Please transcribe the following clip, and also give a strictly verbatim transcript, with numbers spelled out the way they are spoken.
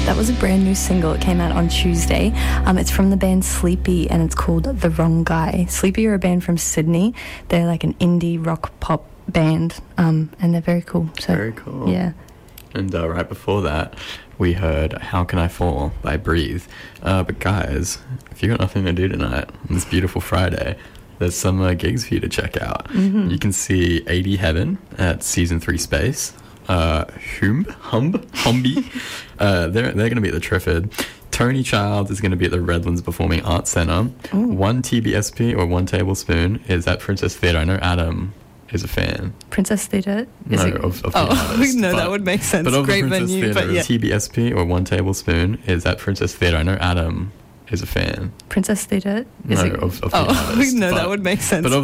That was a brand new single. It came out on Tuesday. Um, it's from the band Sleepy, and it's called The Wrong Guy. Sleepy are a band from Sydney. They're like an indie rock pop band, um, and they're very cool. So, very cool. Yeah. And uh, right before that, we heard How Can I Fall by Breathe. Uh, but guys, if you got nothing to do tonight on this beautiful Friday, there's some uh, gigs for you to check out. Mm-hmm. You can see eighty Heaven at Season three Space. Uh, Humb, Humb, Humby. uh, they're they're going to be at the Triffid. Tony Childs is going to be at the Redlands Performing Arts Centre. Ooh. One T B S P or One Tablespoon is at Princess Theatre. I know Adam is a fan. Princess Theatre? No, it? of, of the oh, artist, no, but, that would make sense. But of Great the Princess venue, Theatre, but yeah. T B S P or One Tablespoon is at Princess Theatre. I know Adam is a fan. Princess Theatre? No, it? of, of the oh, artist, no, but, that would make sense. But of